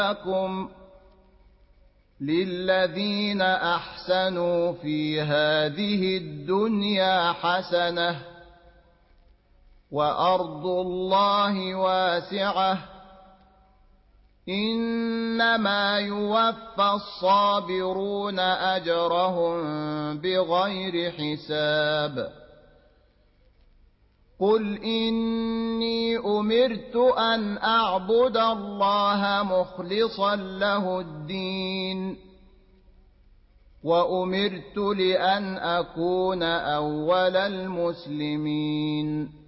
لكم للذين أحسنوا في هذه الدنيا حسنة وأرض الله واسعة إنما يوفى الصابرون أجرهم بغير حساب قل إني أمرت أن أعبد الله مخلصا له الدين وأمرت لأن أكون أول المسلمين